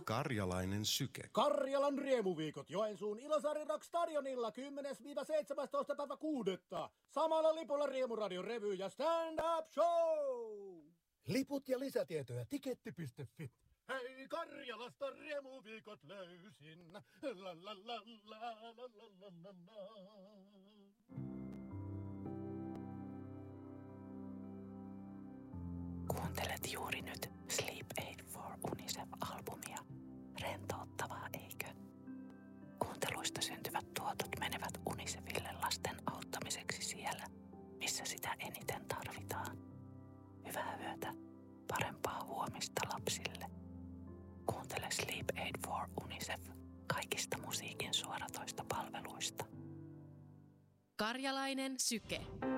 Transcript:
Karjalainen syke. Karjalan riemuviikot Joensuun Ilosaari Rock Stadionilla 10-17. päivä 6. Samalla lipulla Riemuradion revy ja stand-up show. Liput ja lisätietoja tiketti.fi. Hei, Karjalasta riemuviikot löysin. La la la la la la la la. Kuuntelet juuri nyt Sleep Aid for UNICEF-albumia. Rentouttavaa, eikö? Kuunteluista syntyvät tuotot menevät UNICEFille lasten auttamiseksi siellä, missä sitä eniten tarvitaan. Hyvää yötä, parempaa huomista lapsille. Kuuntele Sleep Aid for UNICEF kaikista musiikin suoratoista palveluista. Karjalainen syke.